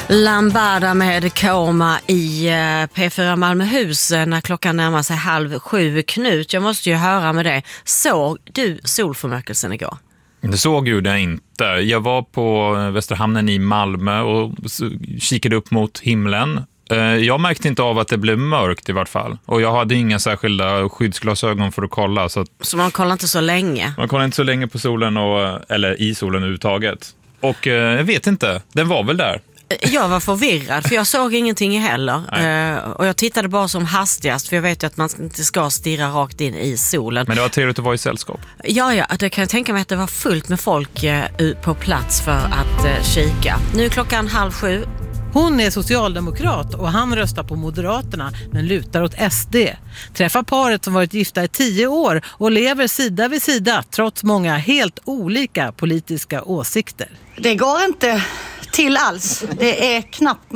Lambada med Koma i P4 Malmöhus när klockan närmar sig 6:30. Knut, jag måste ju höra med dig. Såg du solförmörkelsen igår? Det såg ju det inte. Jag var på Västra hamnen i Malmö och kikade upp mot himlen. Jag märkte inte av att det blev mörkt i vart fall. Och jag hade inga särskilda skyddsglasögon för att kolla. Så man kollar inte så länge? Man kollar inte så länge på solen eller i solen överhuvudtaget. Och jag vet inte, den var väl där. Jag var förvirrad för jag såg ingenting heller. Och jag tittade bara som hastigast för jag vet ju att man inte ska stirra rakt in i solen. Men det var trevligt att vara i sällskap. Ja, det kan jag tänka mig att det var fullt med folk på plats för att kika. Nu är klockan 6:30. Hon är socialdemokrat och han röstar på Moderaterna men lutar åt SD. Träffa paret som varit gifta i 10 år och lever sida vid sida trots många helt olika politiska åsikter. Det går inte till alls. Det är knappt